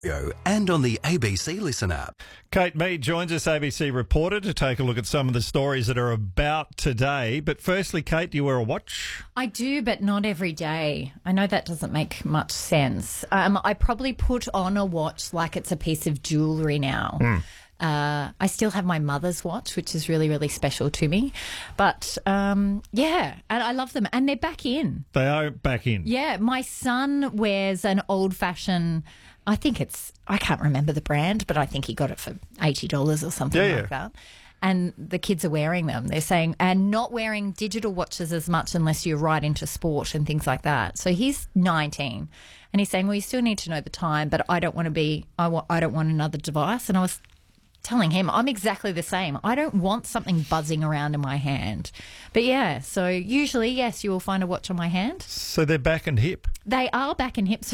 and on the ABC Listen app. Kate Mead joins us, ABC reporter, to take a look at some of the stories that are about today. But firstly, Kate, do you wear a watch? I do, but not every day. I know that doesn't make much sense. I probably put on a watch like it's a piece of jewellery now. I still have my mother's watch, which is really, really special to me. But, yeah, and I love them. And they're back in. They are back in. Yeah, my son wears an old-fashioned, I can't remember the brand, but I think he got it for $80 or something like that. And the kids are wearing them. They're saying, and not wearing digital watches as much unless you're right into sport and things like that. So he's 19 and he's saying, well, you still need to know the time, but I don't want another device. And I was telling him I'm exactly the same. I don't want something buzzing around in my hand. But yeah, so usually, yes, you will find a watch on my hand. So they're back and hip. They are back and hip. So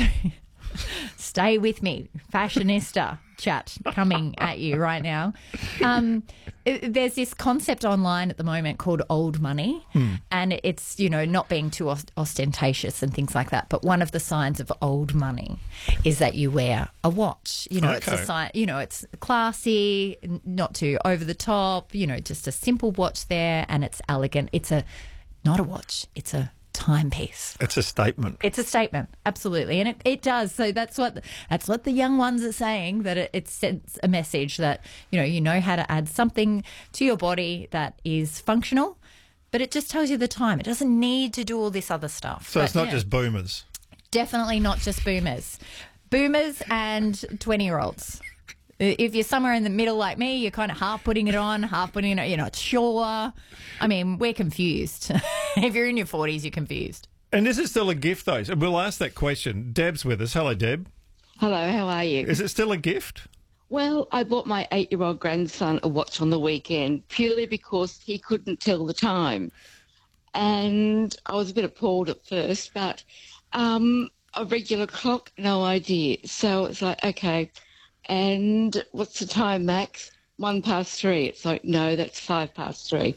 stay with me. Fashionista chat coming at you right now. There's this concept online at the moment called old money, and it's, not being too ostentatious and things like that. But one of the signs of old money is that you wear a watch. It's a sign, it's classy, not too over the top, just a simple watch there, and it's elegant. It's not a watch, it's a timepiece. It's a statement. It's a statement, absolutely, and it does. So that's what the young ones are saying, that it sends a message that you know how to add something to your body that is functional, but it just tells you the time. It doesn't need to do all this other stuff. So it's not just boomers. Definitely not just boomers. Boomers and 20-year-olds. If you're somewhere in the middle like me, you're kind of half putting it on, half putting it on, you're not sure. I mean, we're confused. If you're in your 40s, you're confused. And is it still a gift, though? We'll ask that question. Deb's with us. Hello, Deb. Hello, how are you? Is it still a gift? Well, I bought my 8-year-old grandson a watch on the weekend purely because he couldn't tell the time. And I was a bit appalled at first, but a regular clock, no idea. So it's like, okay. And what's the time, Max? 3:01. It's like, no, that's 3:05.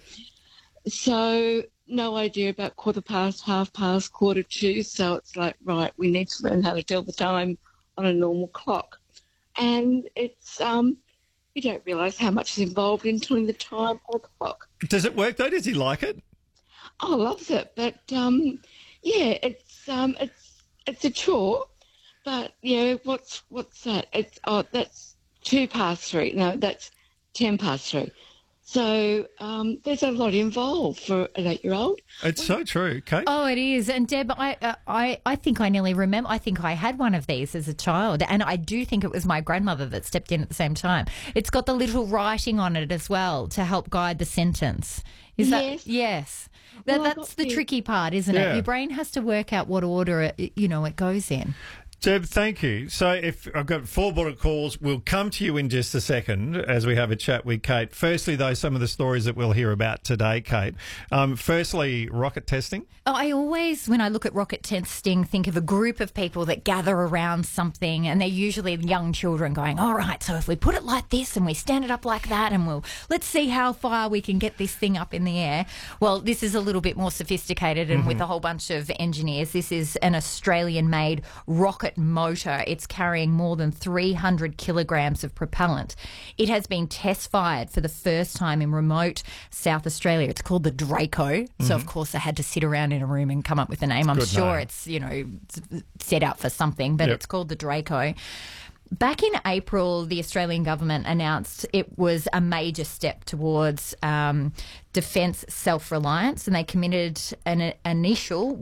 So no idea about 3:15, 2:30, 2:45. So it's like, right, we need to learn how to tell the time on a normal clock. And it's, you don't realise how much is involved in telling the time on the clock. Does it work, though? Does he like it? Oh, loves it. But, yeah, it's a chore. But, what's that? That's 3:02. No, that's 3:10. So there's a lot involved for an 8-year-old. It's so true, Kate. Oh, it is. And Deb, I think I nearly remember. I think I had one of these as a child, and I do think it was my grandmother that stepped in at the same time. It's got the little writing on it as well to help guide the sentence. Yes. Yes. Well, That's the tricky part, isn't it? Your brain has to work out what order it goes in. Deb, thank you. So if I've got 4 bullet calls, we'll come to you in just a second as we have a chat with Kate. Firstly, though, some of the stories that we'll hear about today, Kate. Firstly, rocket testing. I always, when I look at rocket testing, think of a group of people that gather around something, and they're usually young children going, all right, so if we put it like this and we stand it up like that, and let's see how far we can get this thing up in the air. Well, this is a little bit more sophisticated, and with a whole bunch of engineers. This is an Australian-made rocket motor. It's carrying more than 300 kilograms of propellant. It has been test fired for the first time in remote South Australia. It's called the Draco. So of course they had to sit around in a room and come up with a name. I'm sure it's set out for something, but it's called the Draco. Back in April, the Australian government announced it was a major step towards defence self-reliance, and they committed an initial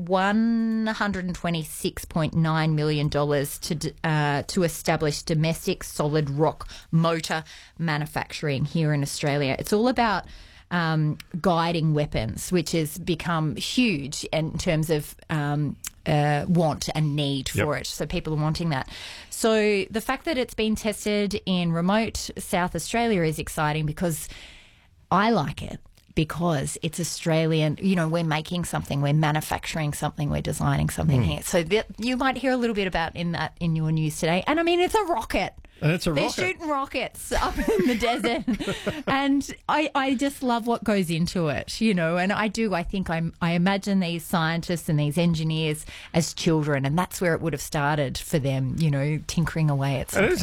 $126.9 million to establish domestic solid rock motor manufacturing here in Australia. It's all about guiding weapons, which has become huge in terms of want and need for it. So people are wanting that. So the fact that it's been tested in remote South Australia is exciting because I like it. Because it's Australian, we're making something, we're manufacturing something, we're designing something here. So you might hear a little bit about in your news today. And I mean, it's a rocket. And it's a They're rocket. shooting rockets up in the desert. And I just love what goes into it, and I think I imagine these scientists and these engineers as children, and that's where it would have started for them, tinkering away at something.